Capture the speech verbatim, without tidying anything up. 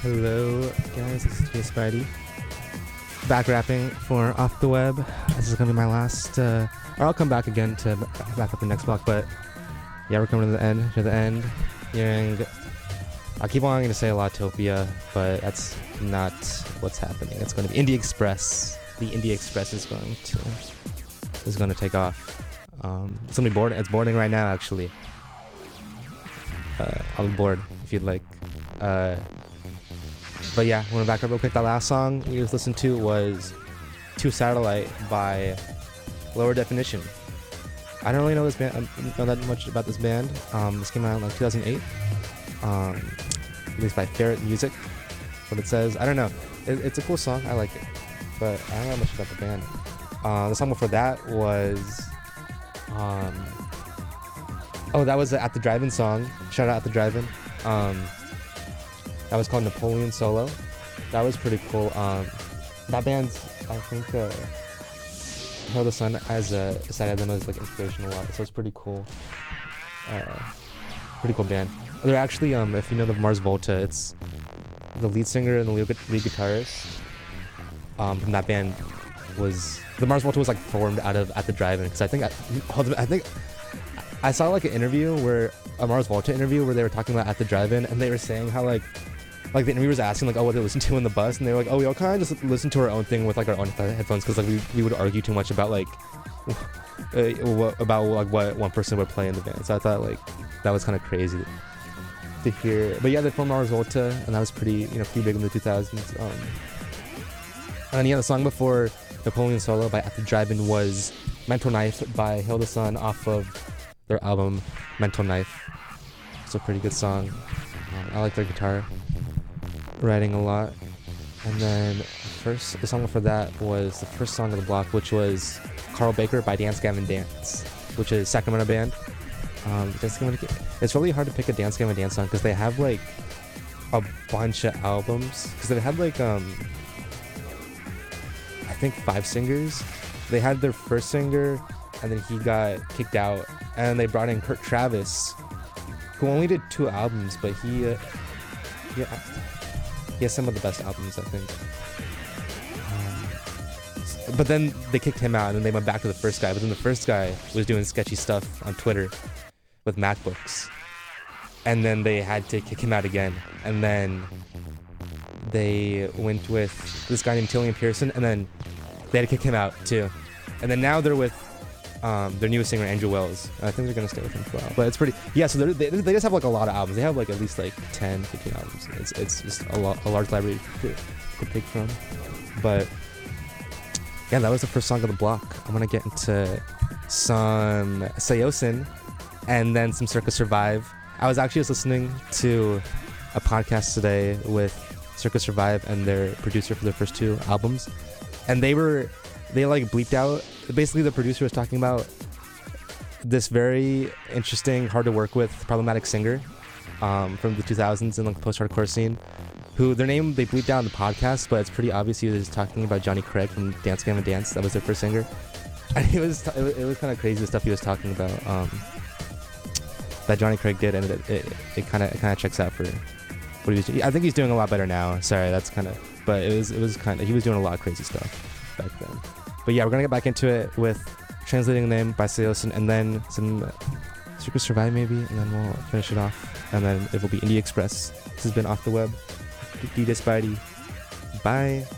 Hello guys, this is Jay Spidey. Back rapping for Off the Web. This is gonna be my last, uh, or I'll come back again to back up the next block, but yeah, we're coming to the end, to the end. Hearing, I keep wanting to say Lawtopia, but that's not what's happening. It's gonna be Indie Express. The Indie Express is going to, is gonna take off. Um, it's gonna be boarding, it's boarding right now actually. Uh, I'll board if you'd like. Uh, But yeah, want to back up real quick. That last song we just listened to was "To Satellite" by Lower Definition. I don't really know this band, I don't know that much about this band. Um, this came out in like two thousand eight. Um, released by Ferret Music. What it says, I don't know. It, it's a cool song. I like it, but I don't know much about the band. Uh, the song before that was, um, oh, that was the At the Drive-In song. Shout out At the Drive-In. Um, That was called Napoleon Solo. That was pretty cool. Um, that band's, I think, uh, Hail the Sun has uh, cited them as like inspirational a lot, so it's pretty cool. Uh, pretty cool band. They're actually, um, if you know the Mars Volta, it's the lead singer and the lead, lead guitarist um, from that band was the Mars Volta was like formed out of At the Drive-In, because I think I, I think I saw like an interview where a Mars Volta interview where they were talking about At the Drive-In, and they were saying how like. Like the interviewer was asking like, oh, what they listen to in the bus, and they were like, oh, we all kind of just listen to our own thing with like our own headphones, because like we, we would argue too much about like uh, what, about like what one person would play in the band. So I thought like that was kind of crazy to hear. But yeah, they formed Mars Volta, and that was pretty you know pretty big in the two thousands. Um, and yeah, the song before Napoleon Solo by At the Drive-In was Mental Knife by Hail the Sun off of their album Mental Knife. It's a pretty good song. Um, I like their guitar writing a lot. And then first the song before that was the first song of the block, which was Carl Baker by Dance Gavin Dance, which is a Sacramento band. Um, it's really hard to pick a Dance Gavin Dance song because they have like a bunch of albums, because they had like um I think five singers. They had their first singer, and then he got kicked out, and they brought in Kurt Travis, who only did two albums, but he uh, yeah He has some of the best albums, I think. Um, but then they kicked him out, and then they went back to the first guy. But then the first guy was doing sketchy stuff on Twitter with MacBooks. And then they had to kick him out again. And then they went with this guy named Tillian Pearson, and then they had to kick him out too. And then now they're with um, their newest singer, Andrew Wells. I think they're gonna stay with him for a while. But it's pretty, yeah. So they they just have like a lot of albums. They have like at least like ten, fifteen albums. It's it's just a lot, a large library to, to pick from. But yeah, that was the first song of the block. I'm gonna get into some Sayosin and then some Circa Survive. I was actually just listening to a podcast today with Circa Survive and their producer for their first two albums, and they were they like bleeped out. Basically, the producer was talking about this very interesting, hard to work with, problematic singer um, from the two thousands in like the post-hardcore scene, who their name they bleeped out in the podcast, but it's pretty obvious he was talking about Johnny Craig from Dance Gavin Dance. That was their first singer, and it was t- it was, it was kind of crazy the stuff he was talking about um, that Johnny Craig did, and it it, it kind of it kind of checks out for what he was doing. I think he's doing a lot better now. Sorry, that's kind of, but it was it was kind of he was doing a lot of crazy stuff back then. But yeah, we're gonna get back into it with Translating the Name by Sayosin, and then some Circa Survive maybe, and then we'll finish it off, and then it will be Indie Express. This has been Off the Web. D J Spidey. Bye.